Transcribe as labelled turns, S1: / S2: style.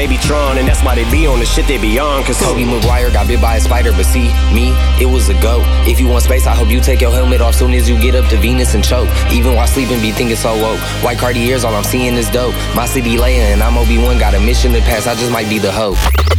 S1: baby Tron, and that's why they be on the shit they be on. Cause
S2: Tobey Maguire got bit by a spider, but see, me, it was a go. If you want space, I hope you take your helmet off soon as you get up to Venus and choke. Even while sleeping, be thinking so woke. White Cartiers, all I'm seeing is dope. My city laying, and I'm Obi-Wan, got a mission to pass, I just might be the hope.